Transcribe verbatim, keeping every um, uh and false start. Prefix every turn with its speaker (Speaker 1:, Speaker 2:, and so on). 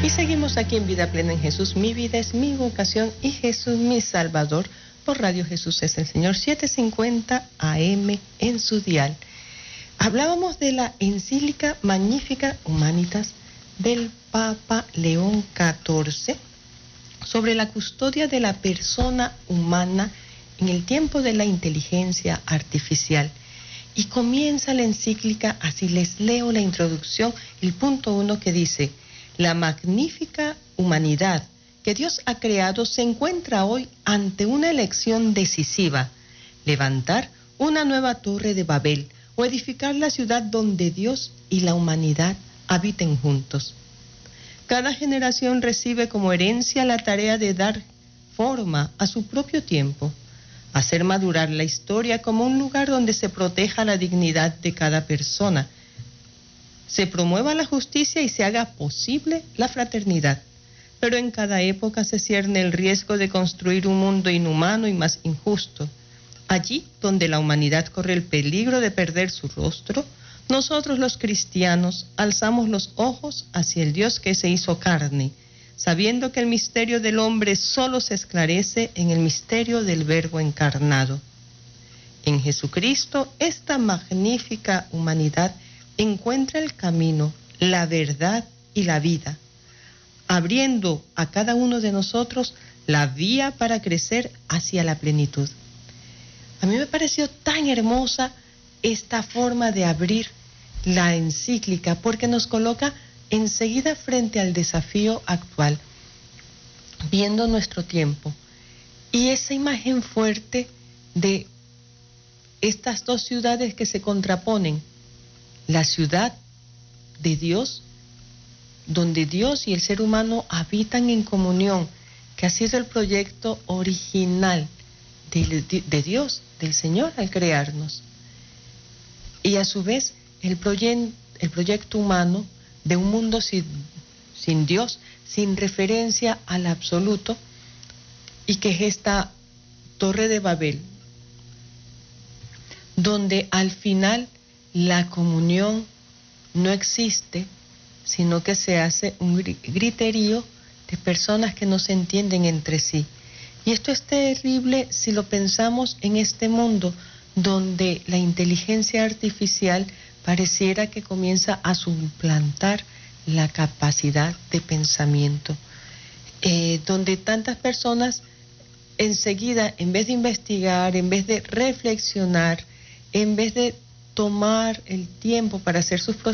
Speaker 1: Y seguimos aquí en Vida Plena en Jesús. Mi vida es mi vocación y Jesús mi Salvador. Por Radio Jesús es el Señor, setecientos cincuenta A M en su dial. Hablábamos de la encíclica Magnificat Humanitas del Papa León catorce sobre la custodia de la persona humana en el tiempo de la inteligencia artificial. Y comienza la encíclica, así les leo la introducción, el punto uno que dice: la magnífica humanidad que Dios ha creado se encuentra hoy ante una elección decisiva: levantar una nueva torre de Babel o edificar la ciudad donde Dios y la humanidad habiten juntos. Cada generación recibe como herencia la tarea de dar forma a su propio tiempo, hacer madurar la historia como un lugar donde se proteja la dignidad de cada persona, se promueva la justicia y se haga posible la fraternidad. Pero en cada época se cierne el riesgo de construir un mundo inhumano y más injusto. Allí donde la humanidad corre el peligro de perder su rostro, nosotros los cristianos alzamos los ojos hacia el Dios que se hizo carne, sabiendo que el misterio del hombre solo se esclarece en el misterio del Verbo encarnado. En Jesucristo, esta magnífica humanidad encuentra el camino, la verdad y la vida, abriendo a cada uno de nosotros la vía para crecer hacia la plenitud. A mí me pareció tan hermosa esta forma de abrir la encíclica, porque nos coloca enseguida frente al desafío actual, viendo nuestro tiempo. Y esa imagen fuerte de estas dos ciudades que se contraponen: la ciudad de Dios, donde Dios y el ser humano habitan en comunión, que ha sido el proyecto original de, de, de Dios, del Señor al crearnos. Y a su vez el, proye, el proyecto humano de un mundo sin, sin Dios, sin referencia al absoluto, y que es esta Torre de Babel, donde al final la comunión no existe, sino que se hace un griterío de personas que no se entienden entre sí. Y esto es terrible si lo pensamos en este mundo donde la inteligencia artificial pareciera que comienza a suplantar la capacidad de pensamiento, eh, donde tantas personas enseguida, en vez de investigar, en vez de reflexionar, en vez de tomar el tiempo para hacer sus procesos,